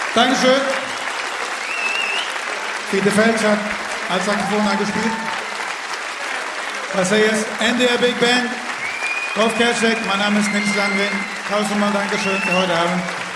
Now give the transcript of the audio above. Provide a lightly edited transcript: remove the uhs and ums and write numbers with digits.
Dankeschön. Fiete Felsch hat als Saxophon angespielt. Das hier ist NDR Big Band. Rolf Kerschek, mein Name ist Nils Landgren. Tausendmal Dankeschön für heute Abend.